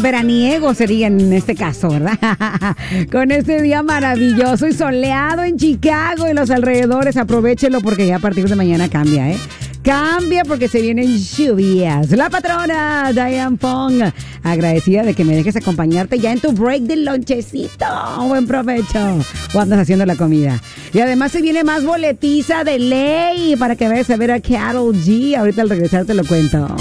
veraniego sería en este caso, ¿verdad? Con este día maravilloso y soleado en Chicago y los alrededores, aprovechenlo porque ya a partir de mañana cambia, ¿eh? Cambia porque se vienen lluvias. La patrona Diane Fong, agradecida de que me dejes acompañarte ya en tu break del lonchecito. Buen provecho. O andas haciendo la comida. Y además se viene más boletiza de ley para que vayas a ver a Karol G. Ahorita al regresar te lo cuento.